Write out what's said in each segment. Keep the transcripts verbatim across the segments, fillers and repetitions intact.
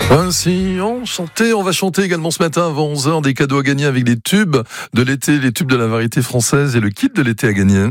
Ainsi, on chantait, on va chanter également ce matin avant onze heures des cadeaux à gagner avec les tubes de l'été, les tubes de la variété française et le kit de l'été à gagner.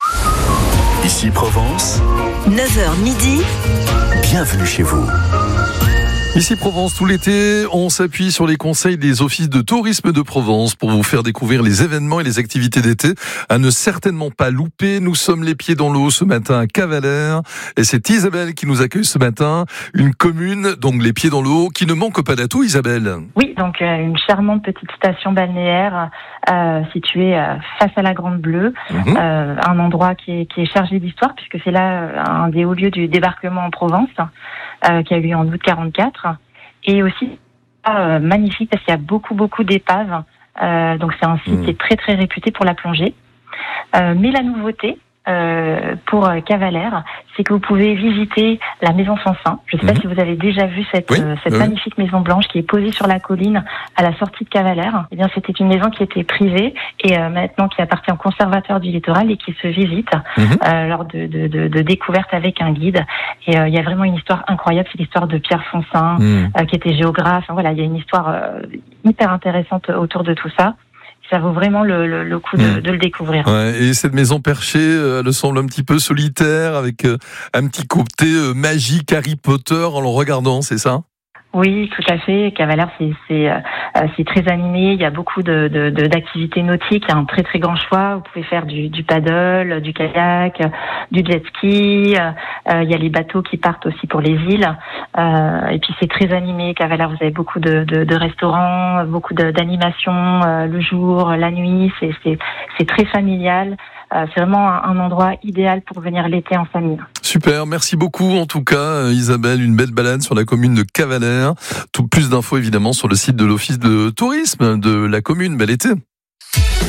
Ici Provence, neuf heures midi, bienvenue chez vous. Ici Provence, tout l'été, on s'appuie sur les conseils des offices de tourisme de Provence pour vous faire découvrir les événements et les activités d'été à ne certainement pas louper. Nous sommes les pieds dans l'eau ce matin à Cavalère et c'est Isabelle qui nous accueille ce matin, une commune, donc les pieds dans l'eau, qui ne manque pas d'atouts, Isabelle. Oui, donc euh, une charmante petite station balnéaire euh, située euh, face à la Grande Bleue, mmh. euh, un endroit qui est, qui est chargé d'histoire puisque c'est là euh, un des hauts lieux du débarquement en Provence euh, qui a eu lieu en août quarante-quatre. Et aussi euh, magnifique parce qu'il y a beaucoup beaucoup d'épaves. Euh, donc c'est un site mmh. qui est très très réputé pour la plongée. Euh, mais la nouveauté euh, pour Cavalère, c'est que vous pouvez visiter la maison Sansin. Je ne sais mmh. pas si vous avez déjà vu cette, oui, euh, cette oui. magnifique maison blanche qui est posée sur la colline à la sortie de Cavalère. Eh bien, c'était une maison qui était privée et euh, maintenant qui appartient au conservateur du littoral et qui se visite mmh. euh, lors de, de, de, de découvertes avec un guide. Et euh, il y a vraiment une histoire incroyable, c'est l'histoire de Pierre Fonsin, mmh. euh, qui était géographe. Enfin, voilà, il y a une histoire euh, hyper intéressante autour de tout ça. Ça vaut vraiment le, le, le coup de, mmh. de le découvrir. Ouais, et cette maison perchée, euh, elle semble un petit peu solitaire, avec euh, un petit côté euh, magique Harry Potter en le regardant, c'est ça ? Oui, tout à fait. Cavalère, c'est, c'est, euh, c'est très animé. Il y a beaucoup de, de, de, d'activités nautiques. Il y a un très très grand choix. Vous pouvez faire du, du paddle, du kayak, du jet ski. Euh, il y a les bateaux qui partent aussi pour les îles. Euh, et puis c'est très animé. Cavalère, vous avez beaucoup de, de, de restaurants, beaucoup de, d'animations euh, le jour, la nuit. C'est, c'est, c'est très familial. Euh, c'est vraiment un, un endroit idéal pour venir l'été en famille. Super, merci beaucoup en tout cas Isabelle, une belle balade sur la commune de Cavalère. Tout plus d'infos évidemment sur le site de l'office de tourisme de la commune. Bel été.